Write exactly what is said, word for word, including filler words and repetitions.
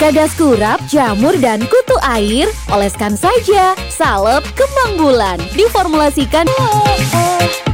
Kagas kurap, jamur, dan kutu air, oleskan saja salep kembang bulan. Diformulasikan